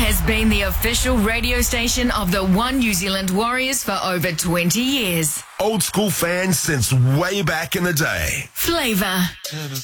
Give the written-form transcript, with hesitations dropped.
has been the official radio station of the One New Zealand Warriors for over 20 years. Old school fans since way back in the day. Flavour.